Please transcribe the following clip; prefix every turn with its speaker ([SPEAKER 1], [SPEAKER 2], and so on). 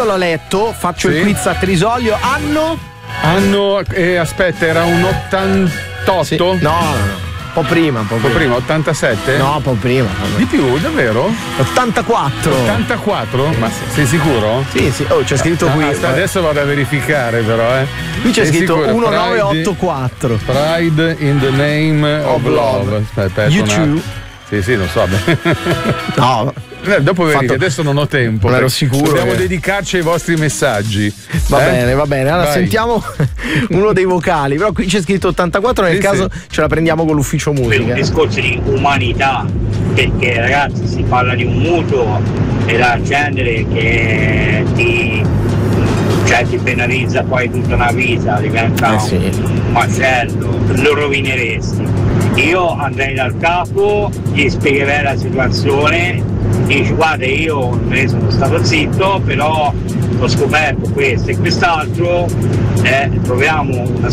[SPEAKER 1] io l'ho letto, faccio il quiz a Trisolio. Anno,
[SPEAKER 2] aspetta, era un 88?
[SPEAKER 1] Sì. No. Un po' prima,
[SPEAKER 2] 87?
[SPEAKER 1] No, un po' prima.
[SPEAKER 2] Di più, davvero?
[SPEAKER 1] 84.
[SPEAKER 2] Ma sei sicuro?
[SPEAKER 1] Sì. Oh, c'è scritto qui.
[SPEAKER 2] Adesso vado a verificare, però,
[SPEAKER 1] Qui c'è scritto 1984.
[SPEAKER 2] Pride in the name of love. Aspetta,
[SPEAKER 1] YouTube.
[SPEAKER 2] Sì, non so.
[SPEAKER 1] No.
[SPEAKER 2] Dopo venite, adesso non ho tempo.
[SPEAKER 1] Non ero sicuro.
[SPEAKER 2] Dobbiamo dedicarci ai vostri messaggi.
[SPEAKER 1] Va bene. Allora sentiamo uno dei vocali. Però qui c'è scritto 84, nel caso ce la prendiamo con l'ufficio musica.
[SPEAKER 3] Per un discorso di umanità, perché ragazzi si parla di un mutuo e da accendere che ti penalizza poi tutta una vita, diventa un macello, lo rovineresti. Io andrei dal capo, gli spiegherei la situazione, dici guarda, io me ne sono stato zitto, però ho scoperto questo e quest'altro, troviamo una